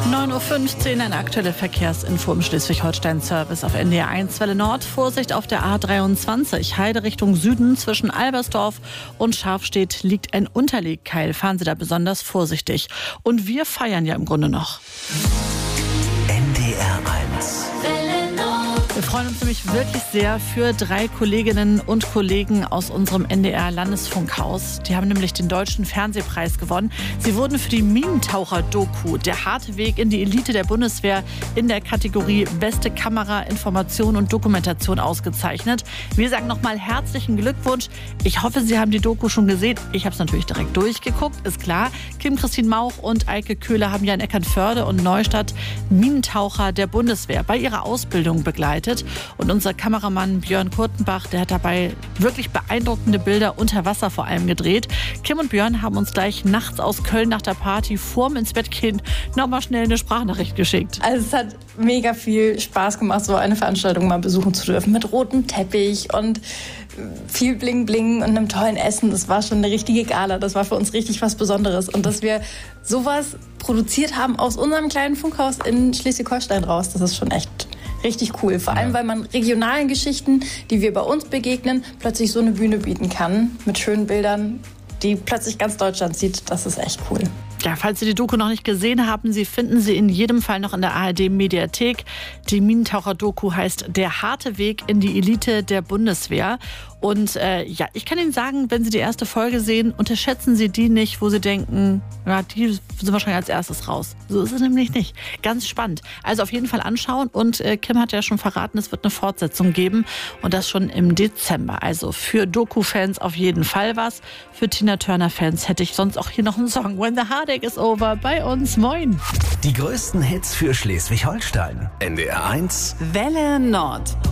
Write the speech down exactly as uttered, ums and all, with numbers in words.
neun Uhr fünfzehn, eine aktuelle Verkehrsinfo im Schleswig-Holstein-Service auf N D R eins Welle Nord. Vorsicht auf der A dreiundzwanzig, Heide Richtung Süden. Zwischen Albersdorf und Scharfstedt liegt ein Unterlegkeil. Fahren Sie da besonders vorsichtig. Und wir feiern ja im Grunde noch. N D R eins. Wir freuen uns nämlich wirklich sehr für drei Kolleginnen und Kollegen aus unserem N D R-Landesfunkhaus. Die haben nämlich den Deutschen Fernsehpreis gewonnen. Sie wurden für die Minentaucher-Doku Der harte Weg in die Elite der Bundeswehr in der Kategorie Beste Kamera, Information und Dokumentation ausgezeichnet. Wir sagen nochmal herzlichen Glückwunsch. Ich hoffe, Sie haben die Doku schon gesehen. Ich habe es natürlich direkt durchgeguckt, ist klar. Kim-Christine Mauch und Eike Köhler haben ja in Eckernförde und Neustadt Minentaucher der Bundeswehr bei ihrer Ausbildung begleitet. Und unser Kameramann Björn Kurtenbach, der hat dabei wirklich beeindruckende Bilder unter Wasser vor allem gedreht. Kim und Björn haben uns gleich nachts aus Köln nach der Party vorm ins Bett gehen nochmal schnell eine Sprachnachricht geschickt. Also es hat mega viel Spaß gemacht, so eine Veranstaltung mal besuchen zu dürfen. Mit rotem Teppich und viel Bling Bling und einem tollen Essen. Das war schon eine richtige Gala. Das war für uns richtig was Besonderes. Und dass wir sowas produziert haben aus unserem kleinen Funkhaus in Schleswig-Holstein raus, das ist schon echt richtig cool. Vor allem, weil man regionalen Geschichten, die wir bei uns begegnen, plötzlich so eine Bühne bieten kann. Mit schönen Bildern, die plötzlich ganz Deutschland sieht. Das ist echt cool. Ja, falls Sie die Doku noch nicht gesehen haben, Sie finden sie in jedem Fall noch in der A R D-Mediathek. Die Minentaucher-Doku heißt Der harte Weg in die Elite der Bundeswehr. Und äh, ja, ich kann Ihnen sagen, wenn Sie die erste Folge sehen, unterschätzen Sie die nicht, wo Sie denken, ja, die sind wahrscheinlich als erstes raus. So ist es nämlich nicht. Ganz spannend. Also auf jeden Fall anschauen. Und äh, Kim hat ja schon verraten, es wird eine Fortsetzung geben. Und das schon im Dezember. Also für Doku-Fans auf jeden Fall was. Für Tina Turner-Fans hätte ich sonst auch hier noch einen Song. When the Heartache is over bei uns. Moin. Die größten Hits für Schleswig-Holstein. N D R eins Welle Nord.